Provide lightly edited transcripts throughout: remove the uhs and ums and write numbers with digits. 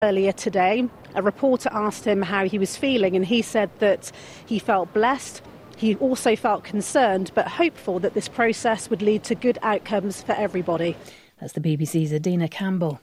Earlier today, a reporter asked him how he was feeling, and he said that he felt blessed. He also felt concerned, but hopeful that this process would lead to good outcomes for everybody. That's the BBC's Adina Campbell.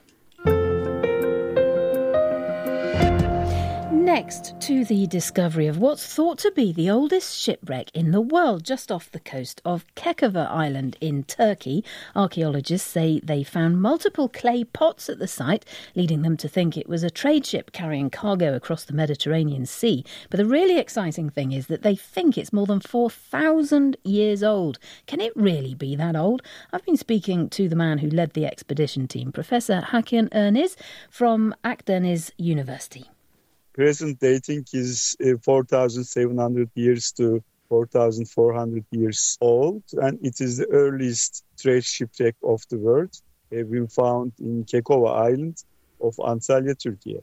Next to the discovery of what's thought to be the oldest shipwreck in the world, just off the coast of Kekava Island in Turkey. Archaeologists say they found multiple clay pots at the site, leading them to think it was a trade ship carrying cargo across the Mediterranean Sea. But the really exciting thing is that they think it's more than 4,000 years old. Can it really be that old? I've been speaking to the man who led the expedition team, Professor Hakan Erniz from Akdeniz University. Present dating is 4,700 years to 4,400 years old, and it is the earliest trade shipwreck of the world. Have been found in Kekova Island of Antalya, Turkey.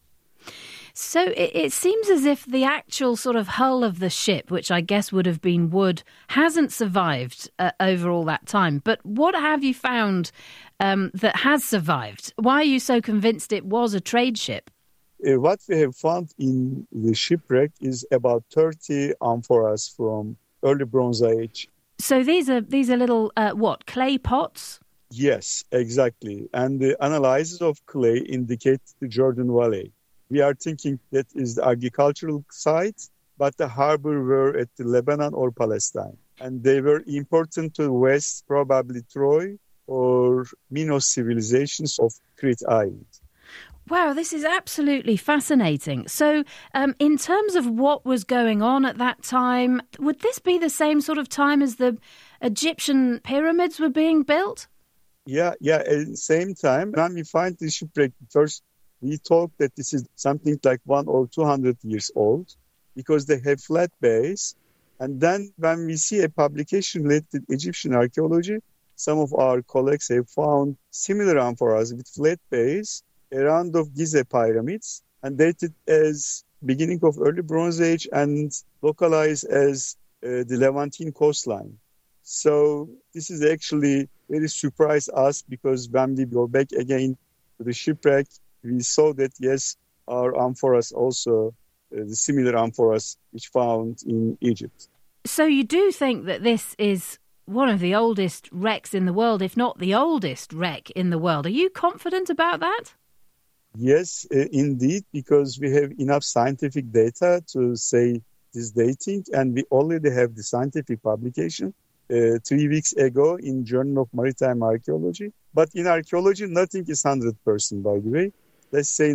So it seems as if the actual sort of hull of the ship, which I guess would have been wood, hasn't survived over all that time. But what have you found that has survived? Why are you so convinced it was a trade ship? What we have found in the shipwreck is about 30 amphoras from early Bronze Age. So these are little, clay pots? Yes, exactly. And the analysis of clay indicate the Jordan Valley. We are thinking that is the agricultural site, but the harbor were at the Lebanon or Palestine. And they were important to the west, probably Troy or Minos civilizations of Crete Island. Wow, this is absolutely fascinating. So in terms of what was going on at that time, would this be the same sort of time as the Egyptian pyramids were being built? Yeah, at the same time. When we find the shipwreck, first we thought that this is something like 100 or 200 years old because they have flat base. And then when we see a publication related to Egyptian archaeology, some of our colleagues have found similar amphoras with flat base around of Giza pyramids and dated as beginning of early Bronze Age and localized as the Levantine coastline. So this is actually very surprised us because when we go back again to the shipwreck, we saw that yes, our amphoras also, the similar amphoras which found in Egypt. So you do think that this is one of the oldest wrecks in the world, if not the oldest wreck in the world. Are you confident about that? Yes, indeed, because we have enough scientific data to say this dating, and we already have the scientific publication 3 weeks ago in Journal of Maritime Archaeology. But in archaeology, nothing is 100%, by the way. Let's say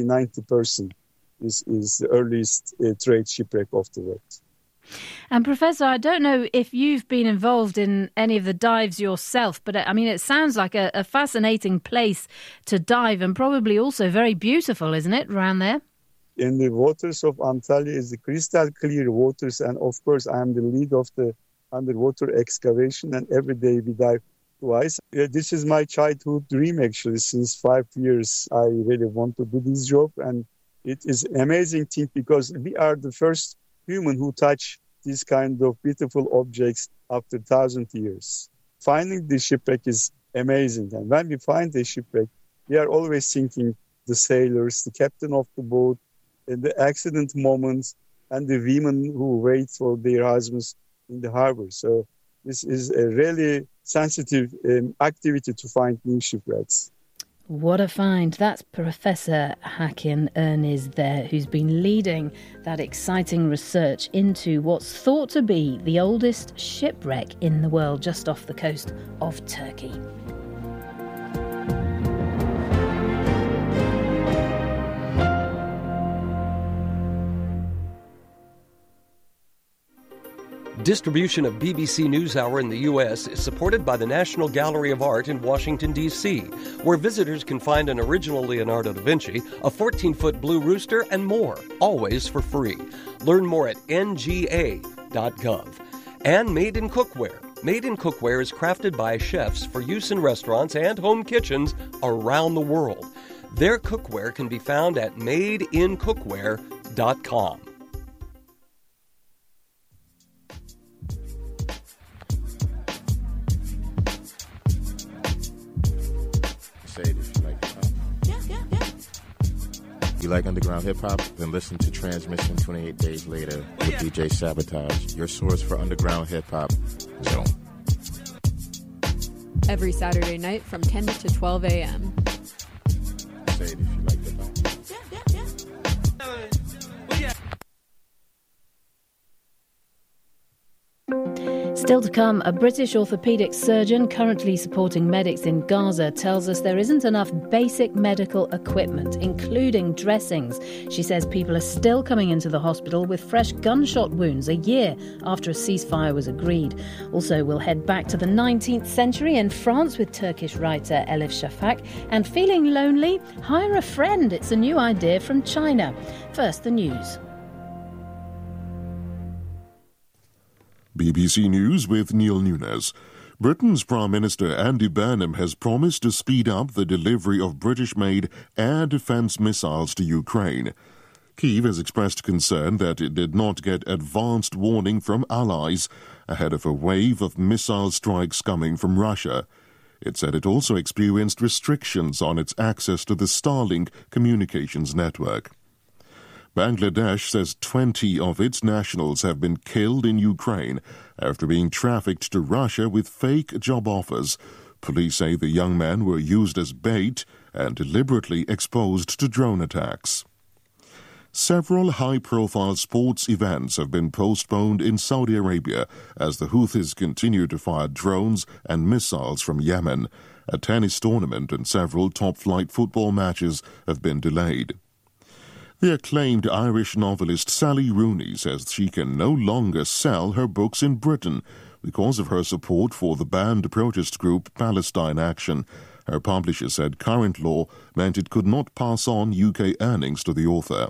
90% is the earliest trade shipwreck of the world. And Professor, I don't know if you've been involved in any of the dives yourself, but I mean, it sounds like a fascinating place to dive and probably also very beautiful, isn't it, around there? In the waters of Antalya is the crystal clear waters. And of course, I am the lead of the underwater excavation and every day we dive twice. This is my childhood dream, actually. Since 5 years, I really want to do this job. And it is an amazing thing because we are the first human who touch these kind of beautiful objects after 1,000 years. Finding the shipwreck is amazing. And when we find the shipwreck, we are always thinking the sailors, the captain of the boat, and the accident moments, and the women who wait for their husbands in the harbor. So this is a really sensitive activity to find new shipwrecks. What a find. That's Professor Hakan Erniz there, who's been leading that exciting research into what's thought to be the oldest shipwreck in the world just off the coast of Turkey. Distribution of BBC NewsHour in the U.S. is supported by the National Gallery of Art in Washington, D.C., where visitors can find an original Leonardo da Vinci, a 14-foot blue rooster, and more, always for free. Learn more at nga.gov. And Made in Cookware. Made in Cookware is crafted by chefs for use in restaurants and home kitchens around the world. Their cookware can be found at madeincookware.com. Say it if you like. You like underground hip-hop? Then listen to Transmission 28 Days Later with DJ Sabotage, your source for underground hip-hop. So. Every Saturday night from 10 to 12 a.m. Say it if you like hip-hop. Still to come, a British orthopaedic surgeon currently supporting medics in Gaza tells us there isn't enough basic medical equipment, including dressings. She says people are still coming into the hospital with fresh gunshot wounds a year after a ceasefire was agreed. Also, we'll head back to the 19th century in France with Turkish writer Elif Shafak. And feeling lonely? Hire a friend. It's a new idea from China. First, the news. BBC News with Neil Nunes. Britain's Prime Minister Andy Burnham has promised to speed up the delivery of British-made air defence missiles to Ukraine. Kyiv has expressed concern that it did not get advanced warning from allies ahead of a wave of missile strikes coming from Russia. It said it also experienced restrictions on its access to the Starlink communications network. Bangladesh says 20 of its nationals have been killed in Ukraine after being trafficked to Russia with fake job offers. Police say the young men were used as bait and deliberately exposed to drone attacks. Several high-profile sports events have been postponed in Saudi Arabia as the Houthis continue to fire drones and missiles from Yemen. A tennis tournament and several top-flight football matches have been delayed. The acclaimed Irish novelist Sally Rooney says she can no longer sell her books in Britain because of her support for the banned protest group Palestine Action. Her publisher said current law meant it could not pass on UK earnings to the author.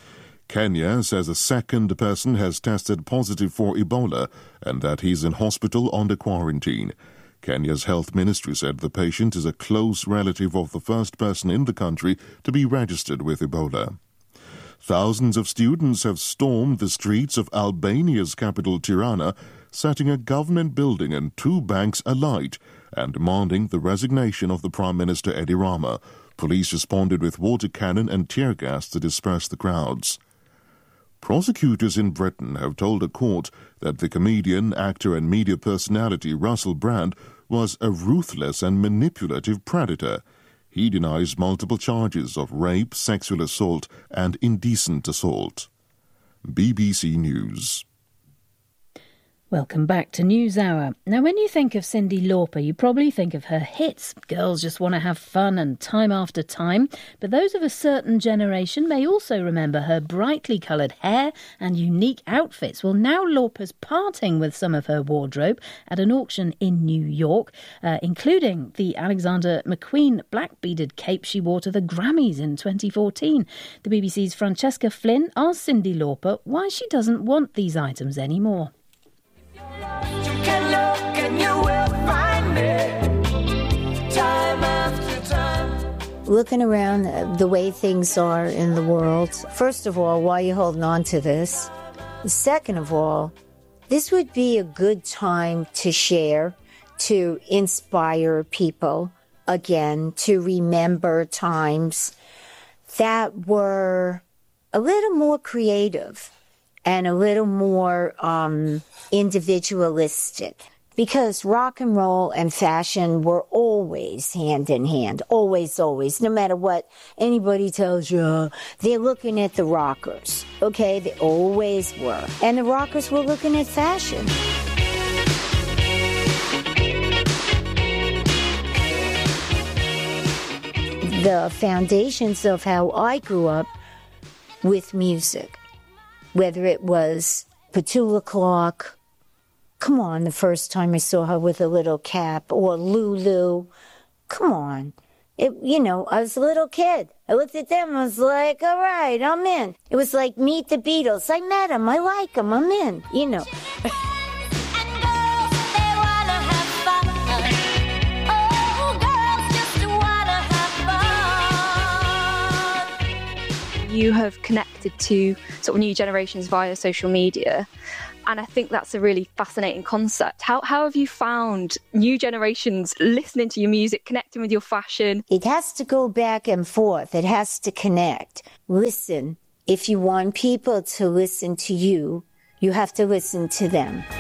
Kenya says a second person has tested positive for Ebola and that he's in hospital under quarantine. Kenya's health ministry said the patient is a close relative of the first person in the country to be registered with Ebola. Thousands of students have stormed the streets of Albania's capital Tirana, setting a government building and 2 banks alight and demanding the resignation of the Prime Minister Edi Rama. Police responded with water cannon and tear gas to disperse the crowds. Prosecutors in Britain have told a court that the comedian, actor and media personality Russell Brand was a ruthless and manipulative predator. He denies multiple charges of rape, sexual assault and indecent assault. BBC News. Welcome back to NewsHour. Now, when you think of Cyndi Lauper, you probably think of her hits. Girls Just Want to Have Fun and Time After Time. But those of a certain generation may also remember her brightly coloured hair and unique outfits. Well, now Lauper's parting with some of her wardrobe at an auction in New York, including the Alexander McQueen black beaded cape she wore to the Grammys in 2014. The BBC's Francesca Flynn asked Cyndi Lauper why she doesn't want these items anymore. You can look and you will find me time after time. Looking around the way things are in the world, first of all, why are you holding on to this? Second of all, this would be a good time to share, to inspire people again, to remember times that were a little more creative and a little more individualistic. Because rock and roll and fashion were always hand in hand. Always, always. No matter what anybody tells you, they're looking at the rockers. Okay? They always were. And the rockers were looking at fashion. The foundations of how I grew up with music, whether it was Petula Clark, come on, the first time I saw her with a little cap, or Lulu, come on. I was a little kid. I looked at them, I was like, all right, I'm in. It was like Meet the Beatles. I met them, I like them, I'm in, You have connected to sort of new generations via social media. And I think that's a really fascinating concept. How have you found new generations listening to your music, connecting with your fashion? It has to go back and forth. It has to connect. Listen. If you want people to listen to you, you have to listen to them.